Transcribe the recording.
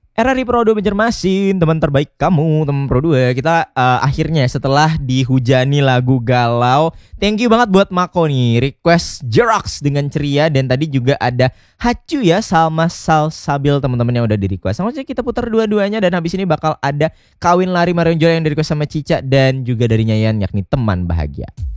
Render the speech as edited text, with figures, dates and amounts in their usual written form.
RRI Pro 2 Banjarmasin, teman terbaik kamu, teman Pro 2. Kita akhirnya setelah dihujani lagu galau, thank you banget buat Mako nih, request Jerox dengan ceria. Dan tadi juga ada Hacu ya, Salma Salsabil, teman-teman yang udah di request. Langsung aja kita putar dua-duanya. Dan habis ini bakal ada Kawin Lari Marion Jola yang di request sama Cica, dan juga dari Nyayan yakni Teman Bahagia.